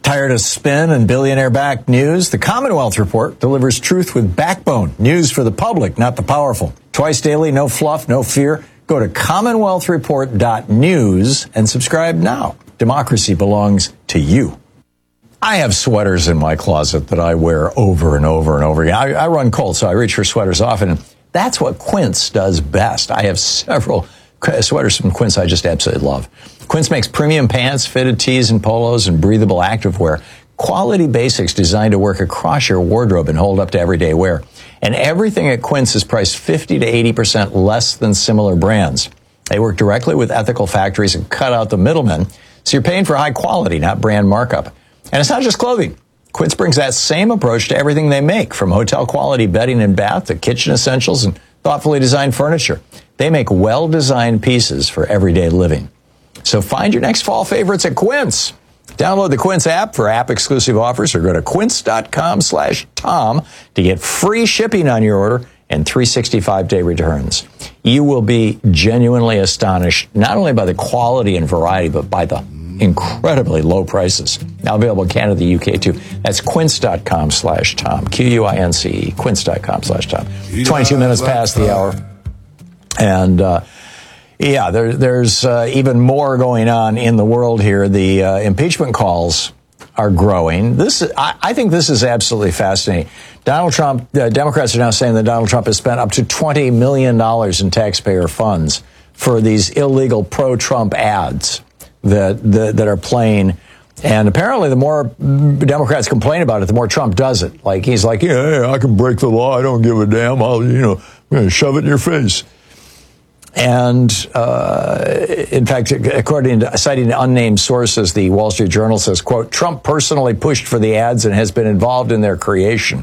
Tired of spin and billionaire-backed news? The Commonwealth Report delivers truth with backbone. News for the public, not the powerful. Twice daily, no fluff, no fear. Go to commonwealthreport.news and subscribe now. Democracy belongs to you. I have sweaters in my closet that I wear over and over and over again. I run cold, so I reach for sweaters often. And that's what Quince does best. I have several sweaters from Quince I just absolutely love. Quince makes premium pants, fitted tees and polos, and breathable activewear. Quality basics designed to work across your wardrobe and hold up to everyday wear. And everything at Quince is priced 50 to 80% less than similar brands. They work directly with ethical factories and cut out the middlemen, so you're paying for high quality, not brand markup. And it's not just clothing. Quince brings that same approach to everything they make, from hotel quality bedding and bath to kitchen essentials and thoughtfully designed furniture. They make well-designed pieces for everyday living. So find your next fall favorites at Quince. Download the Quince app for app-exclusive offers or go to quince.com/Tom to get free shipping on your order and 365-day returns. You will be genuinely astonished, not only by the quality and variety, but by the incredibly low prices. Now available in Canada, the UK too. That's quince.com/Tom. Quince, quince.com/Tom. 22 minutes past the hour. And, there's even more going on in the world here. The impeachment calls are growing. I think this is absolutely fascinating. Donald Trump, Democrats are now saying that Donald Trump has spent up to $20 million in taxpayer funds for these illegal pro-Trump ads that are playing. And apparently the more Democrats complain about it, the more Trump does it. Like, he's like, I can break the law. I don't give a damn. I'm going to shove it in your face. And, in fact, according to citing unnamed sources, the Wall Street Journal says, quote, Trump personally pushed for the ads and has been involved in their creation.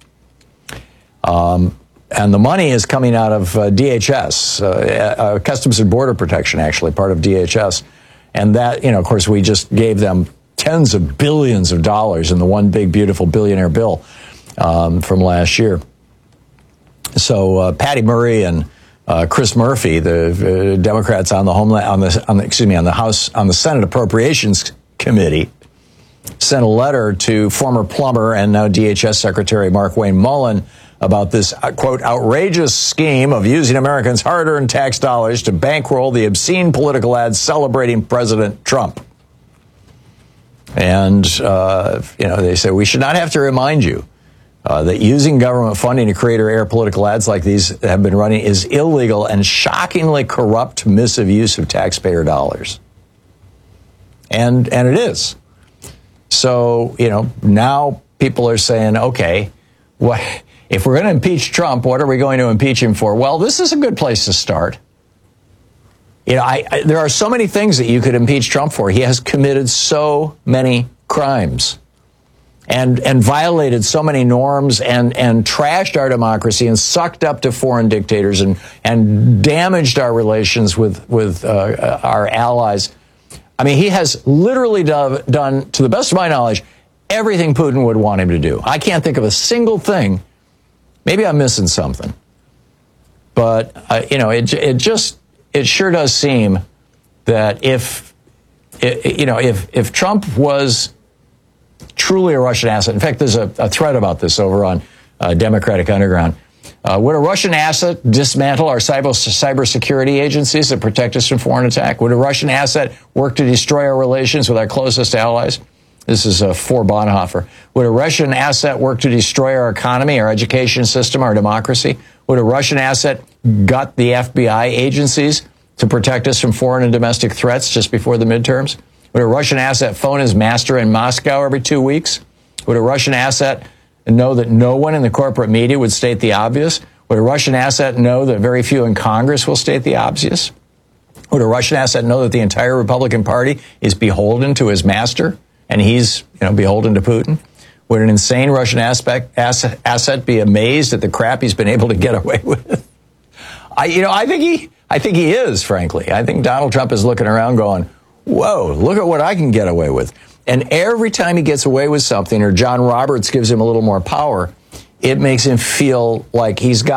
And the money is coming out of DHS, Customs and Border Protection, actually, part of DHS. And that, of course, we just gave them tens of billions of dollars in the one big, beautiful billionaire bill from last year. So Patty Murray and Chris Murphy, the Democrats on the Senate Appropriations Committee, sent a letter to former plumber and now DHS Secretary Mark Wayne Mullen about this, quote, outrageous scheme of using Americans' hard-earned tax dollars to bankroll the obscene political ads celebrating President Trump. And, they say we should not have to remind you that using government funding to create or air political ads like these have been running is illegal and shockingly corrupt misuse of taxpayer dollars. And it is. So, now people are saying, okay, if we're going to impeach Trump, what are we going to impeach him for? Well, this is a good place to start. There are so many things that you could impeach Trump for. He has committed so many crimes and violated so many norms and trashed our democracy and sucked up to foreign dictators and damaged our relations with our allies. I mean, he has literally done, to the best of my knowledge, everything Putin would want him to do. I can't think of a single thing. Maybe I'm missing something. But, it sure does seem that if Trump was truly a Russian asset, in fact, there's a thread about this over on Democratic Underground. Would a Russian asset dismantle our cybersecurity agencies that protect us from foreign attack? Would a Russian asset work to destroy our relations with our closest allies? This is for Bonhoeffer. Would a Russian asset work to destroy our economy, our education system, our democracy? Would a Russian asset gut the FBI agencies to protect us from foreign and domestic threats just before the midterms? Would a Russian asset phone his master in Moscow every 2 weeks? Would a Russian asset know that no one in the corporate media would state the obvious? Would a Russian asset know that very few in Congress will state the obvious? Would a Russian asset know that the entire Republican Party is beholden to his master and he's beholden to Putin? Would an insane Russian asset be amazed at the crap he's been able to get away with? I think he is, frankly. I think Donald Trump is looking around going, whoa, look at what I can get away with. And every time he gets away with something or John Roberts gives him a little more power, it makes him feel like he's got